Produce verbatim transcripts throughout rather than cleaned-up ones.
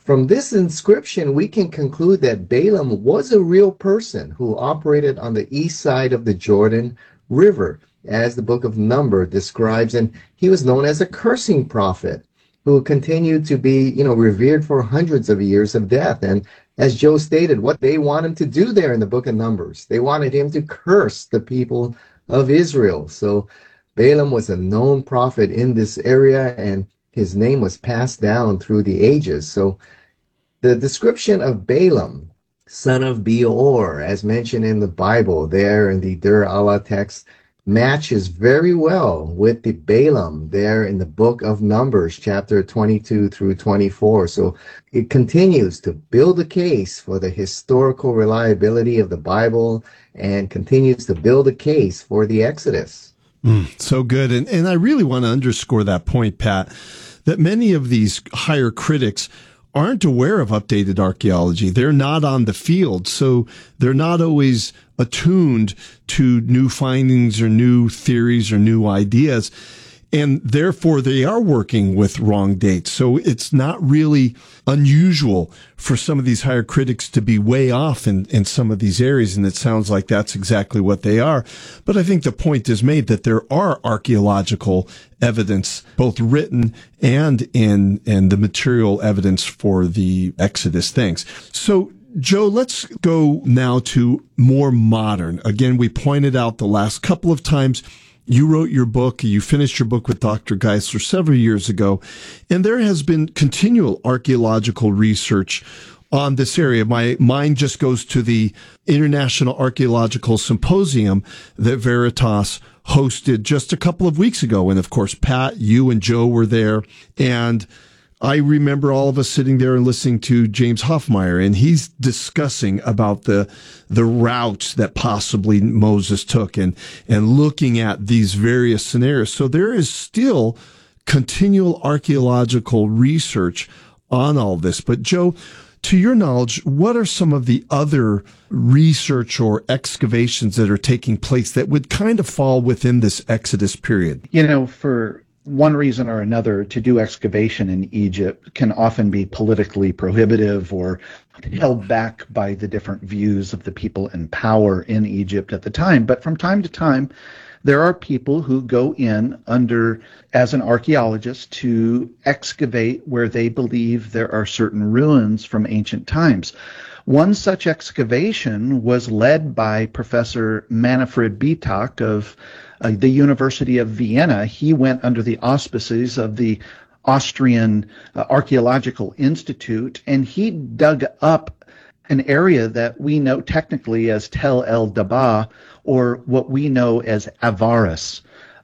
From this inscription, we can conclude that Balaam was a real person who operated on the east side of the Jordan River, as the book of Numbers describes, and he was known as a cursing prophet who continued to be, you know, revered for hundreds of years of death. And as Joe stated, what they want him to do there in the book of Numbers, they wanted him to curse the people of Israel. So Balaam was a known prophet in this area, and his name was passed down through the ages. So the description of Balaam, son of Beor, as mentioned in the Bible there in the Der Allah text, matches very well with the Balaam there in the book of Numbers, chapter twenty-two through twenty-four. So it continues to build a case for the historical reliability of the Bible and continues to build a case for the Exodus. Mm, so good. And, and I really want to underscore that point, Pat, that many of these higher critics aren't aware of updated archaeology. They're not on the field, so they're not always attuned to new findings or new theories or new ideas. And therefore, they are working with wrong dates. So it's not really unusual for some of these higher critics to be way off in, in some of these areas. And it sounds like that's exactly what they are. But I think the point is made that there are archaeological evidence, both written and in, in the material evidence for the Exodus things. So, Joe, let's go now to more modern. Again, we pointed out the last couple of times you wrote your book, you finished your book with Doctor Geisler several years ago, and there has been continual archaeological research on this area. My mind just goes to the International Archaeological Symposium that Veritas hosted just a couple of weeks ago. And of course, Pat, you and Joe were there, and I remember all of us sitting there and listening to James Hoffmeyer, and he's discussing about the the routes that possibly Moses took and and looking at these various scenarios. So there is still continual archaeological research on all this. But Joe, to your knowledge, what are some of the other research or excavations that are taking place that would kind of fall within this Exodus period? You know, for one reason or another, to do excavation in Egypt can often be politically prohibitive or held back by the different views of the people in power in Egypt at the time. But from time to time, there are people who go in under, as an archaeologist, to excavate where they believe there are certain ruins from ancient times. One such excavation was led by Professor Manfred Bietak of uh, the University of Vienna. He went under the auspices of the Austrian uh, Archaeological Institute, and he dug up an area that we know technically as Tel El Dabaa, or what we know as Avaris.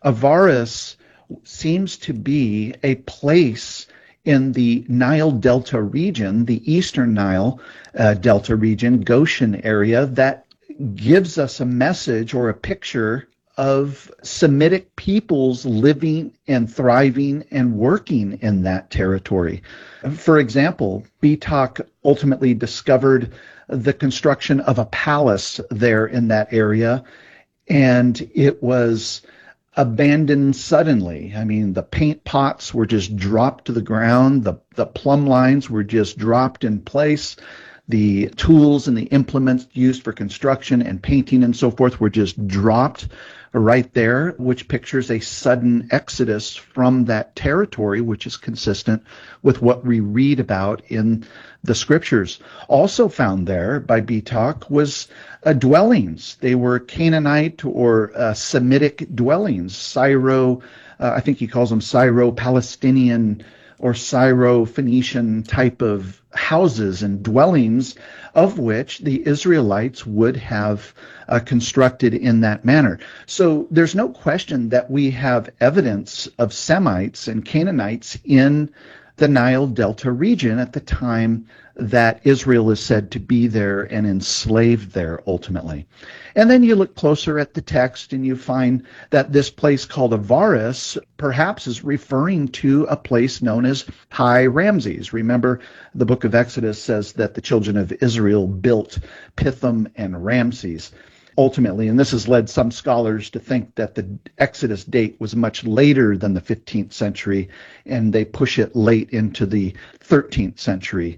Avaris seems to be a place in the Nile Delta region, the Eastern Nile uh, Delta region, Goshen area, that gives us a message or a picture of Semitic peoples living and thriving and working in that territory. For example, Bietak ultimately discovered the construction of a palace there in that area, and it was abandoned suddenly. I mean, the paint pots were just dropped to the ground, the, the plumb lines were just dropped in place, the tools and the implements used for construction and painting and so forth were just dropped right there, which pictures a sudden exodus from that territory, which is consistent with what we read about in the scriptures. Also found there by Bietak was uh, dwellings. They were Canaanite or uh, Semitic dwellings, Syro, uh, I think he calls them Syro-Palestinian or Syro-Phoenician type of houses and dwellings, of which the Israelites would have uh, constructed in that manner. So there's no question that we have evidence of Semites and Canaanites in the Nile Delta region at the time that Israel is said to be there and enslaved there ultimately. And then you look closer at the text and you find that this place called Avaris perhaps is referring to a place known as High Ramses. Remember, the book of Exodus says that the children of Israel built Pithom and Ramses. Ultimately, and this has led some scholars to think that the Exodus date was much later than the fifteenth century, and they push it late into the thirteenth century